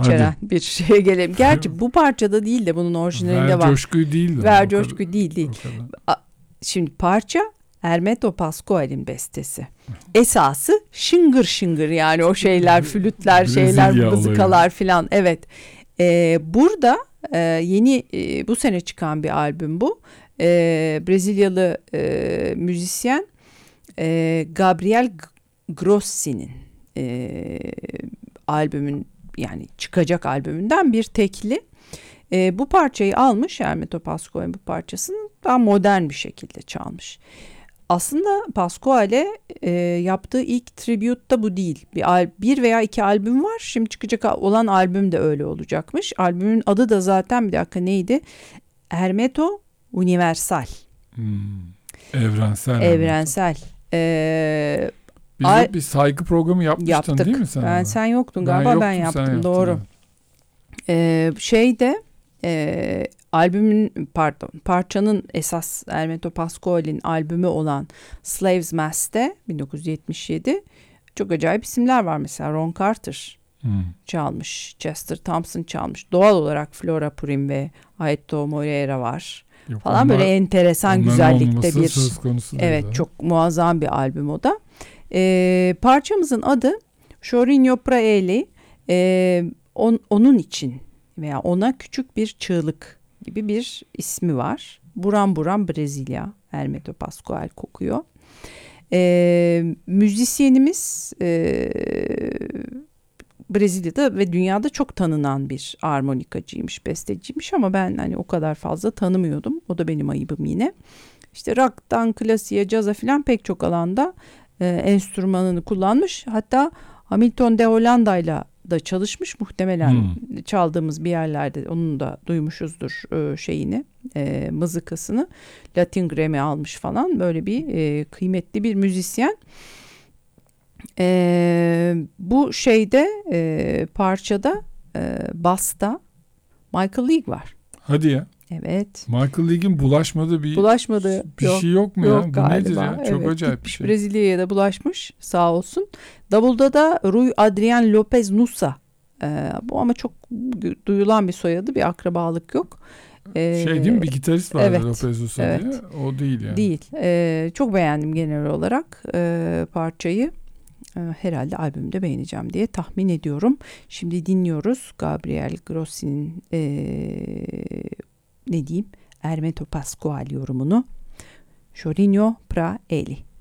içeren bir şeye gelelim. Gerçi bu parçada değil de bunun orijinalinde var. Ver coşkuyu değil de. Ver coşkuyu değil. Şimdi parça Hermeto Pascoal'in bestesi. Esası şıngır şıngır, yani o şeyler, flütler, şeyler, mızıkalar filan. Evet. Burada yeni bu sene çıkan bir albüm bu. Brezilyalı müzisyen Gabriel Grossi'nin albümün, yani çıkacak albümünden bir tekli. Bu parçayı almış, Hermeto Pascoal'in bu parçasını daha modern bir şekilde çalmış. Aslında Pascoal'e yaptığı ilk tribute da bu değil. Bir veya iki albüm var. Şimdi çıkacak olan albüm de öyle olacakmış. Albümün adı da zaten, bir dakika, neydi? Hermeto Universal. Evrensel. Evrensel. Biz de bir saygı programı yapmıştın değil mi sen? Sen yoktun galiba, ben yaptım. Doğru. Parçanın esas Hermeto Pascoal'in albümü olan Slaves Mass'te 1977 çok acayip isimler var. Mesela Ron Carter çalmış, Chester Thompson çalmış. Doğal olarak Flora Purim ve Aeto Moreira var. Falan, böyle enteresan güzellikte bir, evet, çok muazzam bir albüm o da. Parçamızın adı Chorinho pra ele, onun için veya ona küçük bir çığlık gibi bir ismi var. Buram buram Brezilya, Hermeto Pascoal kokuyor. Müzisyenimiz Brezilya'da ve dünyada çok tanınan bir armonikacıymış, besteciymiş, ama ben hani o kadar fazla tanımıyordum. O da benim ayıbım yine. İşte rock'tan klasiğe, caza filan pek çok alanda enstrümanını kullanmış. Hatta Hamilton de Hollanda'yla da çalışmış, muhtemelen çaldığımız bir yerlerde onun da duymuşuzdur şeyini, mızıkasını. Latin Grammy almış falan, böyle bir kıymetli bir müzisyen. Bu şeyde parçada basta Michael League var. Hadi ya. Evet. Michael League'in bulaşmadığı bir şey yok mu yok ya? Bu galiba. nedir ya? Çok acayip bir şey. Brezilya'ya da bulaşmış, sağ olsun. Davulda da Rui Adrian Lopez Nusa. Bu ama çok duyulan bir soyadı, bir akrabalık yok. Değil mi? Bir gitarist var, evet, Lopez Nusa diye. O değil yani. Değil. Çok beğendim genel olarak parçayı. Herhalde albümde beğeneceğim diye tahmin ediyorum. Şimdi dinliyoruz Gabriel Grossi'nin Hermeto Pascoal yorumunu. Chorinho pra ele.